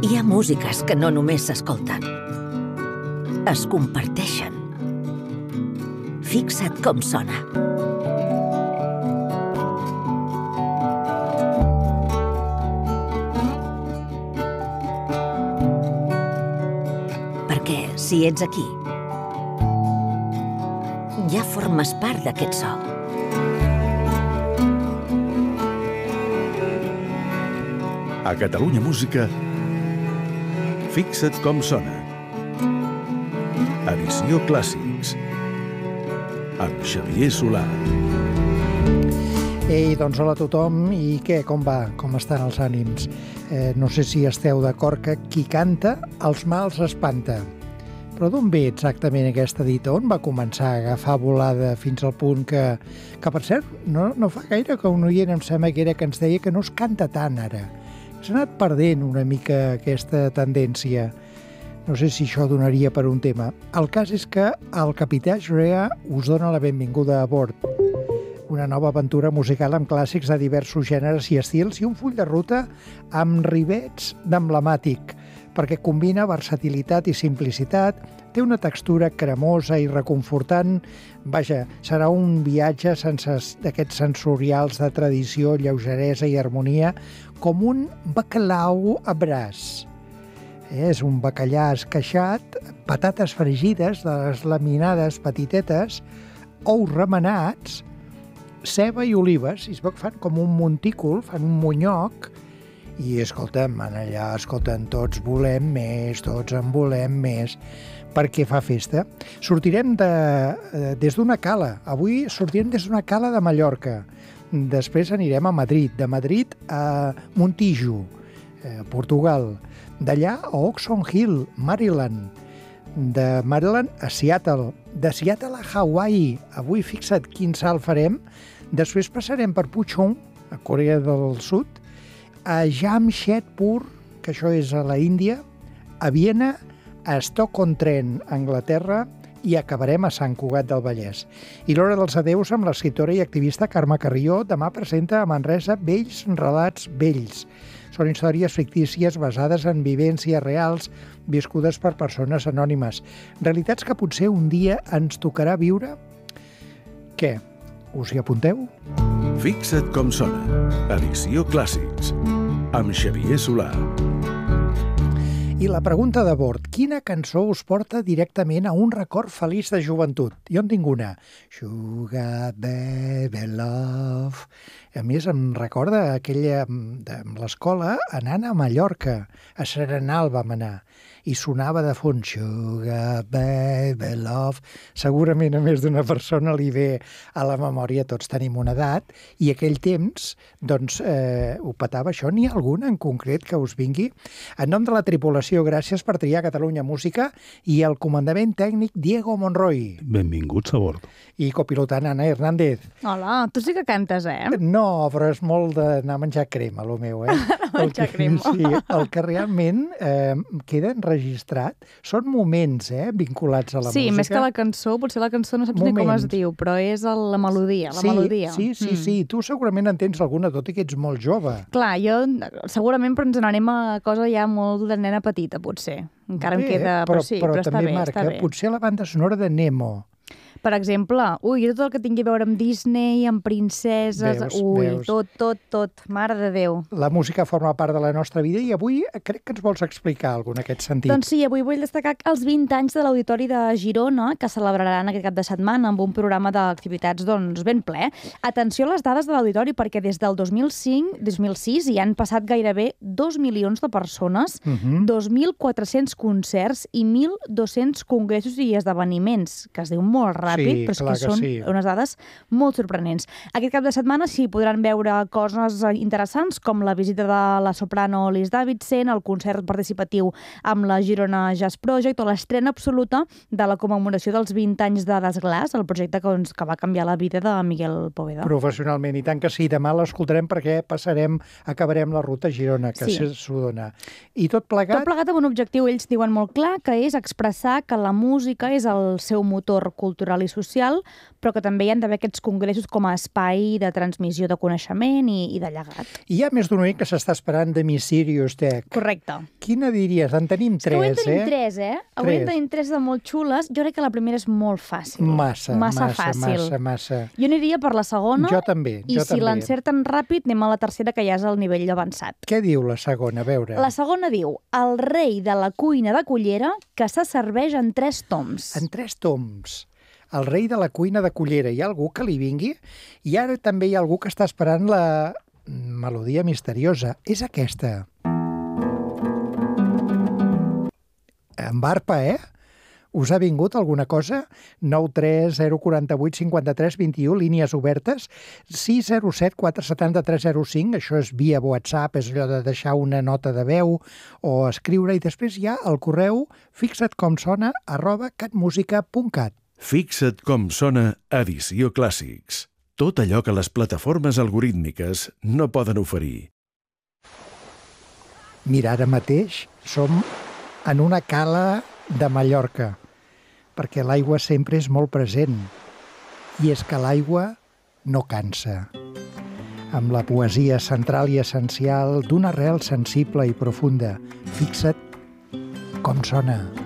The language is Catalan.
Hi ha músiques que no només s'escolten, es comparteixen. Fixa't com sona. Perquè si ets aquí, ja formes part d'aquest so. A Catalunya Música, fixa't com sona. Edició Clàssics, amb Xavier Solà. Ei, doncs hola a tothom, i què, com va? Com estan els ànims? No sé si esteu d'acord que qui canta, els mals espanta. Però d'on ve exactament aquesta dita? On va començar a agafar volada fins al punt que per cert, no fa gaire que un oient em sembla que era que ens deia que no es canta tant ara. S'ha anat perdent una mica aquesta tendència. No sé si això donaria per un tema. El cas és que el capità Shrea us dona la benvinguda a bord. Una nova aventura musical amb clàssics de diversos gèneres i estils i un full de ruta amb rivets d'emblemàtic, perquè combina versatilitat i simplicitat, té una textura cremosa i reconfortant. Vaja, serà un viatge sense d'aquests sensorials de tradició, lleugeresa i harmonia, com un bacalao a braç. És un bacallà esqueixat, patates fregides de les laminades petitetes, ous remenats, ceba i olives, i es veu que fan com un montícul, fan un monyoc, i escolta'm, allà, tots volem més, tots en volem més, perquè fa festa. Sortirem des d'una cala, avui sortirem des d'una cala de Mallorca, després anirem a Madrid, de Madrid a Montijo, Portugal, d'allà a Oxon Hill, Maryland, de Maryland a Seattle, de Seattle a Hawaii, avui fixa't quin salt farem, després passarem per Puchong, a Corea del Sud, a Jamshedpur, que això és a la Índia, a Viena, a Stoke-on-Trent, a Anglaterra, i acabarem a Sant Cugat del Vallès. I l'hora dels adeus amb l'escriptora i activista Carme Carrió demà presenta a Manresa Vells relats vells. Són històries fictícies basades en vivències reals viscudes per persones anònimes. Realitats que potser un dia ens tocarà viure. Què? Us hi apunteu? Fixa't com sona. Edició Clàssics, amb Xavier Solà. I la pregunta de bord, quina cançó us porta directament a un record feliç de joventut? Jo en tinc una. Sugar Baby Love. A més, em recorda aquella de l'escola anant a Mallorca. A Serenal vam anar. I sonava de fons Sugar Baby Love. Segurament a més d'una persona li ve a la memòria, tots tenim una edat, i aquell temps, doncs, ho petava això. N'hi ha alguna en concret que us vingui? En nom de la tripulació, gràcies per triar Catalunya Música i el comandament tècnic Diego Monroy. Benvinguts a bord. I copilotant Anna Hernández. Hola, tu sí que cantes, No, però és molt d'anar a menjar crema, lo meu, Menjar crema. Sí, el que realment queda enregistrat són moments, vinculats a la música. Sí, més que la cançó, potser la cançó no saps ni com es diu, però és la melodia, melodia. Sí. Tu segurament en tens alguna, tot i que ets molt jove. Clar, jo segurament però ens n'anem a cosa ja molt de nena petita, potser. Encara em queda... Però està també bé, marca, està bé. Potser la banda sonora de Nemo. Per exemple, jo tot el que tingui a veure amb Disney, amb princeses... Veus. Tot, mare de Déu. La música forma part de la nostra vida i avui crec que ens vols explicar alguna en aquest sentit. Doncs sí, avui vull destacar els 20 anys de l'Auditori de Girona, que celebraran aquest cap de setmana amb un programa d'activitats ben ple. Atenció a les dades de l'Auditori, perquè des del 2006 hi han passat gairebé 2 milions de persones, 2.400 concerts i 1.200 congressos i esdeveniments, que es diu molt ràpid, però és que són unes dades molt sorprenents. Aquest cap de setmana s'hi podran veure coses interessants, com la visita de la soprano Liz Davidson, el concert participatiu amb la Girona Jazz Project o l'estrena absoluta de la commemoració dels 20 anys de Desglaç, el projecte que va canviar la vida de Miguel Poveda. Professionalment, i tant que sí. Demà l'escoltarem perquè acabarem la ruta a Girona, que s'ho dona. I tot plegat... Tot plegat amb un objectiu, ells diuen molt clar, que és expressar que la música és el seu motor cultural cultural i social, però que també hi ha d'haver aquests congressos com a espai de transmissió de coneixement i de llegat. Hi ha més d'un oient que s'està esperant de Miss Sirius Tech. Correcte. Quina diries? En tenim tres, Avui en tenim tres, Avui en tenim tres de molt xules. Jo crec que la primera és molt fàcil. Massa fàcil. Jo aniria per la segona. Jo també. I si l'encerten ràpid, anem a la tercera, que ja és el nivell avançat. Què diu la segona? A veure. La segona diu: el rei de la cuina de Cullera, que se serveix en 3 toms. En 3 toms. El rei de la cuina de Cullera. Hi ha algú que li vingui? I ara també hi ha algú que està esperant la melodia misteriosa. És aquesta. Amb arpa, Us ha vingut alguna cosa? 93 048 53 21, línies obertes, 607 470 305, això és via WhatsApp, és allò de deixar una nota de veu o escriure, i després hi ha el correu fixatcomsona@catmusica.cat. Fixa't com sona Edició Clàssics. Tot allò que les plataformes algorítmiques no poden oferir. Mira, ara mateix som en una cala de Mallorca, perquè l'aigua sempre és molt present. I és que l'aigua no cansa. Amb la poesia central i essencial d'una arrel sensible i profunda. Fixa't com sona.